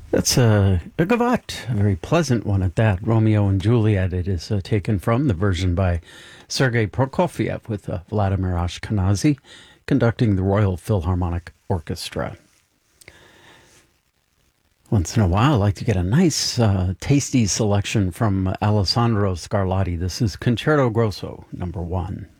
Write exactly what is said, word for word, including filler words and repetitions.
That's a, a gavotte, a very pleasant one at that. Romeo and Juliet, it is uh, taken from the version by Sergei Prokofiev with uh, Vladimir Ashkenazy conducting the Royal Philharmonic Orchestra. Once in a while, I like to get a nice, uh, tasty selection from Alessandro Scarlatti. This is Concerto Grosso, number one.